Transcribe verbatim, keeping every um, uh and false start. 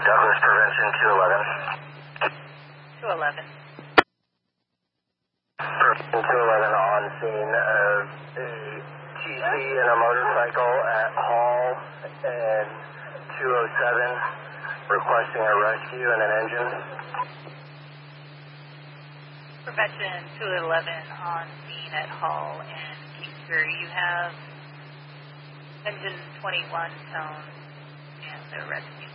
Douglas Prevention two eleven. two eleven. Prevention two eleven on scene of a T C and a motorcycle at Hall and two oh seven, requesting a rescue and an engine. Prevention two eleven on scene at Hall and Kingsbury. You have engine twenty-one tone and the rescue.